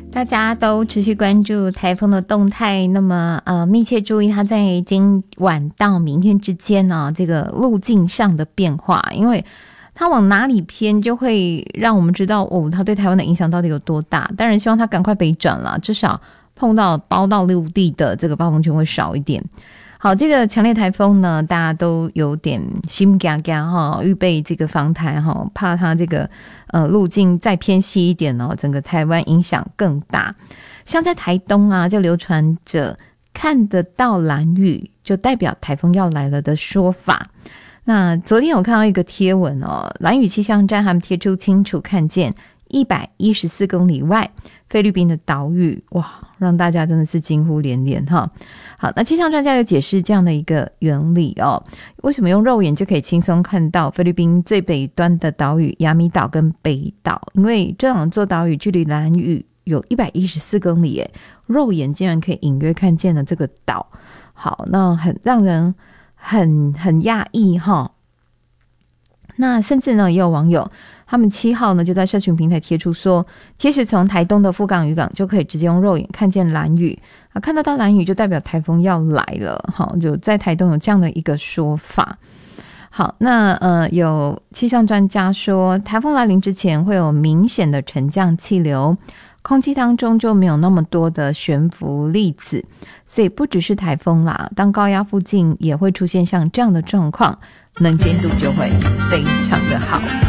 大家都持续关注台风的动态，那么密切注意它在今晚到明天之间呢，这个路径上的变化，因为它往哪里偏就会让我们知道它对台湾的影响到底有多大。当然希望它赶快北转啦，至少碰到包到陆地的这个暴风圈会少一点。好，这个强烈台风呢，大家都有点心嘎嘎哈，预备这个防台哈，怕它这个路径再偏西一点哦，整个台湾影响更大。像在台东啊，就流传着看得到兰屿就代表台风要来了的说法。那昨天有看到一个贴文哦，兰屿气象站他们贴出清楚看见114公里外菲律宾的岛屿，哇，让大家真的是惊呼连连哈。好，那气象专家有解释这样的一个原理哦，为什么用肉眼就可以轻松看到菲律宾最北端的岛屿亚米岛跟北岛？因为这两座岛屿距离兰屿有114公里耶，肉眼竟然可以隐约看见了这个岛。好，那很让人很讶异哈。那甚至呢，也有网友他们7号呢就在社群平台贴出说，其实从台东的富港渔港就可以直接用肉眼看见兰屿啊，看得到兰屿就代表台风要来了。好，就在台东有这样的一个说法。好，那有气象专家说，台风来临之前会有明显的沉降气流，空气当中就没有那么多的悬浮粒子，所以不只是台风啦，当高压附近也会出现像这样的状况，能见度就会非常的好。